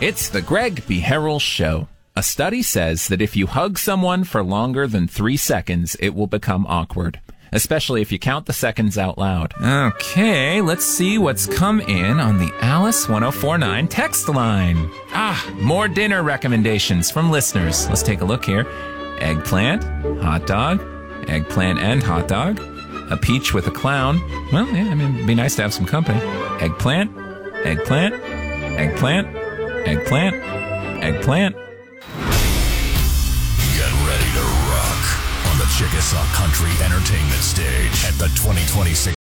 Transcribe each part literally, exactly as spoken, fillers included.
It's the Greg B. Harrell Show. A study says that if you hug someone for longer than three seconds, it will become awkward, especially if you count the seconds out loud. Okay, let's see what's come in on the Alice one oh four nine text line. Ah, more dinner recommendations from listeners. Let's take a look here. Eggplant, hot dog, eggplant and hot dog, a peach with a clown. Well, yeah, I mean, it'd be nice to have some company. Eggplant, eggplant, eggplant, eggplant, eggplant. Get ready to rock on the Chickasaw Country Entertainment Stage at the twenty twenty-six.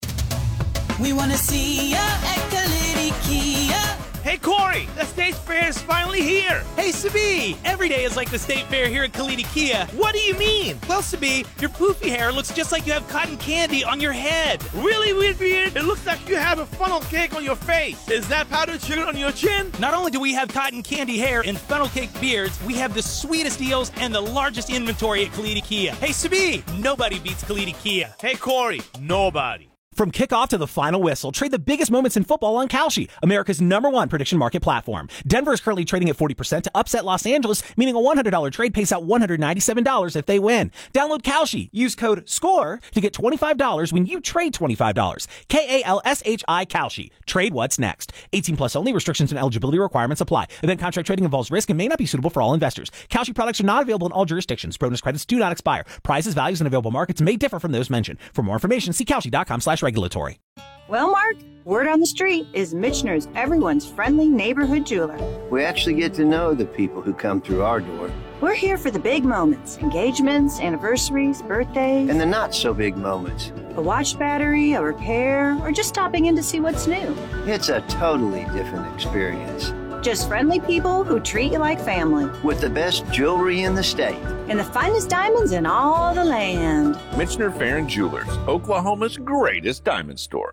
We want to see ya at Kalidi Kia. Hey, Corey, the State Fair is finally here. Hey, Sabi, every day is like the State Fair here at Kalidi Kia. What do you mean? Well, Sabi, your poofy hair looks just like you have cotton candy on your head. Really, Weird Beard? It looks like you have a funnel cake on your face. Is that powdered sugar on your chin? Not only do we have cotton candy hair and funnel cake beards, we have the sweetest deals and the largest inventory at Kalidi Kia. Hey, Sabi, nobody beats Kalidi Kia. Hey, Corey, nobody. From kickoff to the final whistle, trade the biggest moments in football on Kalshi, America's number one prediction market platform. Denver is currently trading at forty percent to upset Los Angeles, meaning a one hundred dollars trade pays out one hundred ninety-seven dollars if they win. Download Kalshi. Use code SCORE to get twenty-five dollars when you trade twenty-five dollars. K A L S H I Kalshi. Trade what's next. eighteen plus only. Restrictions and eligibility requirements apply. Event contract trading involves risk and may not be suitable for all investors. Kalshi products are not available in all jurisdictions. Bonus credits do not expire. Prices, values, and available markets may differ from those mentioned. For more information, see Kalshi.com slash regulatory. Well, Mark, word on the street is Michener's everyone's friendly neighborhood jeweler. We actually get to know the people who come through our door. We're here for the big moments, engagements, anniversaries, birthdays. And the not-so-big moments. A watch battery, a repair, or just stopping in to see what's new. It's a totally different experience. Just friendly people who treat you like family. With the best jewelry in the state. And the finest diamonds in all the land. Michener Farron Jewelers, Oklahoma's greatest diamond store.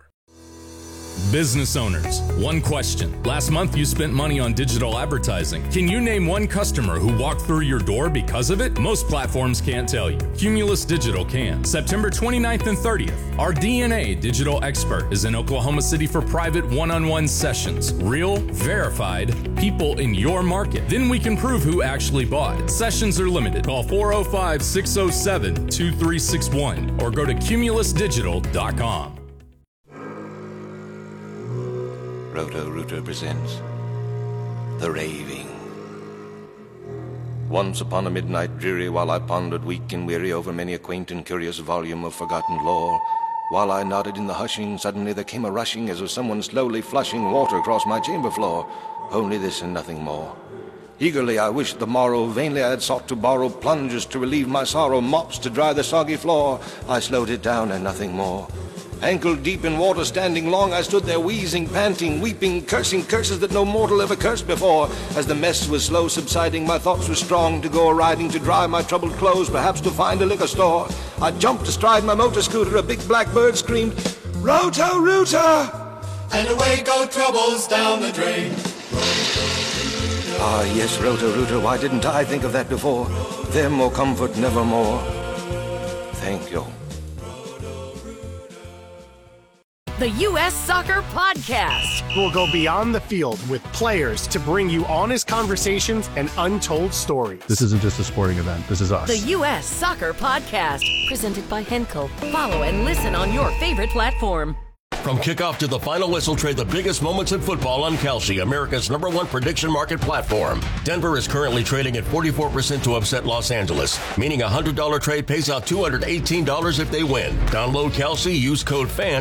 Business owners, one question. Last month you spent money on digital advertising. Can you name one customer who walked through your door because of it? Most platforms can't tell you. Cumulus Digital can. September twenty-ninth and thirtieth, our D N A digital expert is in Oklahoma City for private one-on-one sessions. Real, verified, people in your market. Then we can prove who actually bought. Sessions are limited. Call four oh five, six oh seven, two three six one or go to cumulus digital dot com. Roto-Rooter presents The Raving. Once upon a midnight dreary, while I pondered weak and weary over many a quaint and curious volume of forgotten lore, while I nodded in the hushing, suddenly there came a rushing as of someone slowly flushing water across my chamber floor. Only this and nothing more. Eagerly I wished the morrow, vainly I had sought to borrow plungers to relieve my sorrow, mops to dry the soggy floor. I slowed it down and nothing more. Ankle deep in water, standing long, I stood there wheezing, panting, weeping, cursing curses that no mortal ever cursed before. As the mess was slow subsiding, my thoughts were strong to go a-riding, to dry my troubled clothes, perhaps to find a liquor store. I jumped astride my motor scooter, a big black bird screamed, Roto-Rooter! And away go troubles down the drain. Ah, yes, Roto-Rooter, why didn't I think of that before? Them more comfort, nevermore. Thank you. The U S Soccer Podcast. We'll go beyond the field with players to bring you honest conversations and untold stories. This isn't just a sporting event. This is us. The U S Soccer Podcast. Presented by Henkel. Follow and listen on your favorite platform. From kickoff to the final whistle, trade the biggest moments in football on Kalshi, America's number one prediction market platform. Denver is currently trading at forty-four percent to upset Los Angeles, meaning a one hundred dollars trade pays out two hundred eighteen dollars if they win. Download Kalshi, use code FAN